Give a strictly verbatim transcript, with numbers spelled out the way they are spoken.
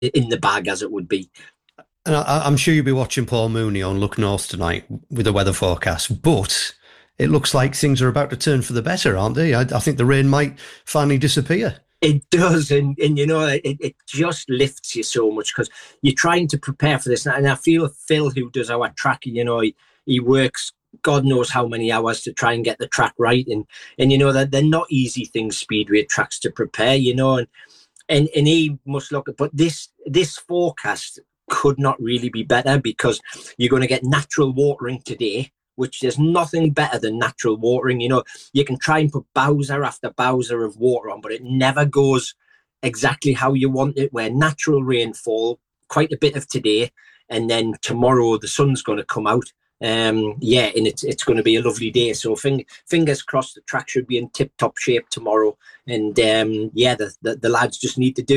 in the bag, as it would be. And I, I'm sure you'll be watching Paul Mooney on Look North tonight with the weather forecast, but it looks like things are about to turn for the better, aren't they? I, I think the rain might finally disappear. It does, and and you know, it, it just lifts you so much because you're trying to prepare for this. And I feel Phil, who does our tracking, you know, he, he works God knows how many hours to try and get the track right, and and you know that they're not easy things, speedway tracks, to prepare, you know, and and and he must look at. But this this forecast could not really be better because you're going to get natural watering today, which there's nothing better than natural watering. You know, you can try and put Bowser after Bowser of water on, but it never goes exactly how you want it, where natural rainfall, quite a bit of today, and then tomorrow the sun's going to come out. Um, yeah, and it's it's going to be a lovely day. So fing, fingers crossed, the track should be in tip-top shape tomorrow. And um, yeah, the, the, the lads just need to do